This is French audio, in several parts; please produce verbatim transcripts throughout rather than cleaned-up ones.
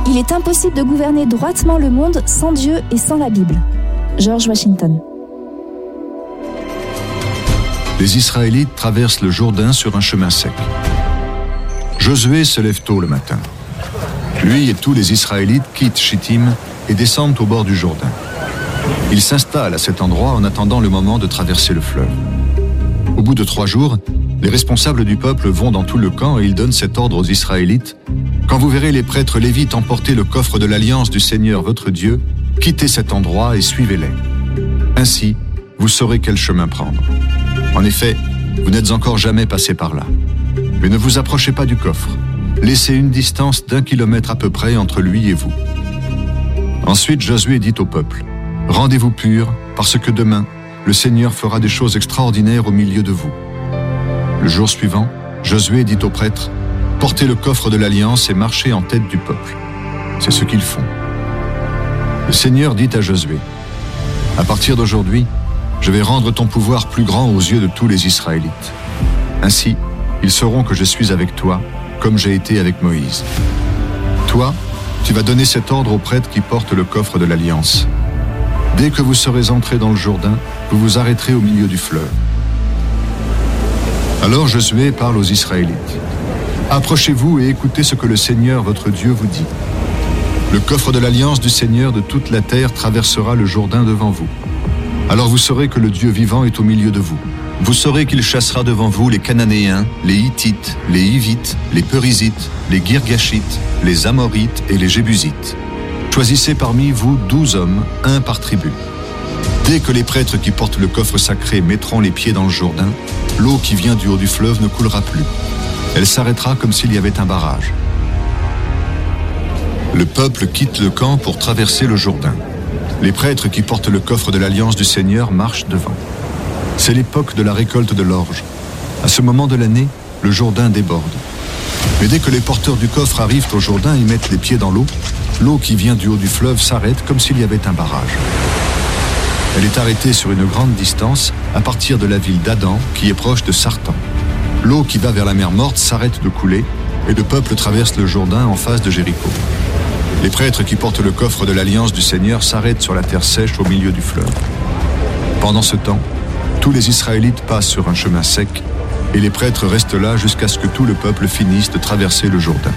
Il est impossible de gouverner droitement le monde sans Dieu et sans la Bible. George Washington. Les Israélites traversent le Jourdain sur un chemin sec. Josué se lève tôt le matin. Lui et tous les Israélites quittent Chittim et descendent au bord du Jourdain. Ils s'installent à cet endroit en attendant le moment de traverser le fleuve. Au bout de trois jours, les responsables du peuple vont dans tout le camp et ils donnent cet ordre aux Israélites. Quand vous verrez les prêtres lévites emporter le coffre de l'alliance du Seigneur votre Dieu, quittez cet endroit et suivez-les. Ainsi, vous saurez quel chemin prendre. En effet, vous n'êtes encore jamais passé par là. Mais ne vous approchez pas du coffre. Laissez une distance d'un kilomètre à peu près entre lui et vous. Ensuite, Josué dit au peuple, « Rendez-vous purs, parce que demain, le Seigneur fera des choses extraordinaires au milieu de vous. » Le jour suivant, Josué dit aux prêtres, « Portez le coffre de l'Alliance et marchez en tête du peuple. » C'est ce qu'ils font. Le Seigneur dit à Josué, « À partir d'aujourd'hui, je vais rendre ton pouvoir plus grand aux yeux de tous les Israélites. Ainsi, ils sauront que je suis avec toi, comme j'ai été avec Moïse. Toi, tu vas donner cet ordre aux prêtres qui portent le coffre de l'Alliance. Dès que vous serez entrés dans le Jourdain, vous vous arrêterez au milieu du fleuve. » Alors Josué parle aux Israélites. « Approchez-vous et écoutez ce que le Seigneur votre Dieu vous dit. Le coffre de l'Alliance du Seigneur de toute la terre traversera le Jourdain devant vous. Alors vous saurez que le Dieu vivant est au milieu de vous. Vous saurez qu'il chassera devant vous les Cananéens, les Hittites, les Hivites, les Périsites, les Girgashites, les Amorites et les Jébusites. Choisissez parmi vous douze hommes, un par tribu. Dès que les prêtres qui portent le coffre sacré mettront les pieds dans le Jourdain, l'eau qui vient du haut du fleuve ne coulera plus. Elle s'arrêtera comme s'il y avait un barrage. Le peuple quitte le camp pour traverser le Jourdain. Les prêtres qui portent le coffre de l'Alliance du Seigneur marchent devant. C'est l'époque de la récolte de l'orge. À ce moment de l'année, le Jourdain déborde. Mais dès que les porteurs du coffre arrivent au Jourdain et mettent les pieds dans l'eau, l'eau qui vient du haut du fleuve s'arrête comme s'il y avait un barrage. Elle est arrêtée sur une grande distance à partir de la ville d'Adam, qui est proche de Sartan. L'eau qui va vers la mer Morte s'arrête de couler et le peuple traverse le Jourdain en face de Jéricho. Les prêtres qui portent le coffre de l'Alliance du Seigneur s'arrêtent sur la terre sèche au milieu du fleuve. Pendant ce temps, tous les Israélites passent sur un chemin sec et les prêtres restent là jusqu'à ce que tout le peuple finisse de traverser le Jourdain.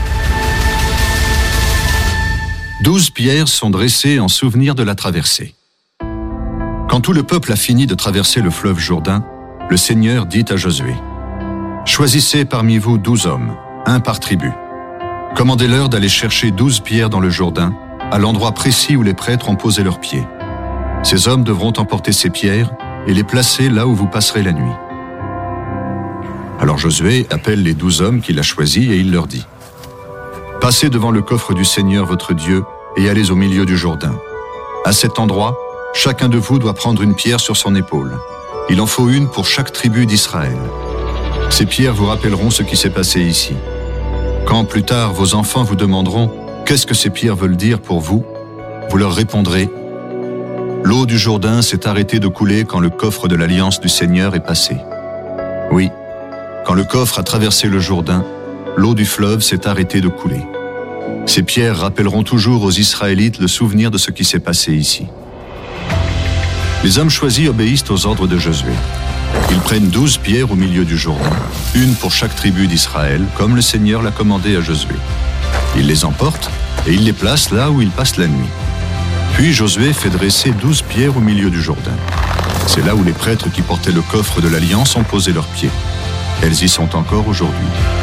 Douze pierres sont dressées en souvenir de la traversée. Quand tout le peuple a fini de traverser le fleuve Jourdain, le Seigneur dit à Josué, « Choisissez parmi vous douze hommes, un par tribu. Commandez-leur d'aller chercher douze pierres dans le Jourdain, à l'endroit précis où les prêtres ont posé leurs pieds. Ces hommes devront emporter ces pierres et les placer là où vous passerez la nuit. » Alors Josué appelle les douze hommes qu'il a choisis et il leur dit, « Passez devant le coffre du Seigneur votre Dieu et allez au milieu du Jourdain. À cet endroit, chacun de vous doit prendre une pierre sur son épaule. Il en faut une pour chaque tribu d'Israël. Ces pierres vous rappelleront ce qui s'est passé ici. Quand plus tard vos enfants vous demanderont « Qu'est-ce que ces pierres veulent dire pour vous ?» vous leur répondrez « L'eau du Jourdain s'est arrêtée de couler quand le coffre de l'Alliance du Seigneur est passé. » Oui, quand le coffre a traversé le Jourdain, l'eau du fleuve s'est arrêtée de couler. Ces pierres rappelleront toujours aux Israélites le souvenir de ce qui s'est passé ici. Les hommes choisis obéissent aux ordres de Josué. Ils prennent douze pierres au milieu du Jourdain, une pour chaque tribu d'Israël, comme le Seigneur l'a commandé à Josué. Ils les emportent et ils les placent là où ils passent la nuit. Puis Josué fait dresser douze pierres au milieu du Jourdain. C'est là où les prêtres qui portaient le coffre de l'Alliance ont posé leurs pieds. Elles y sont encore aujourd'hui.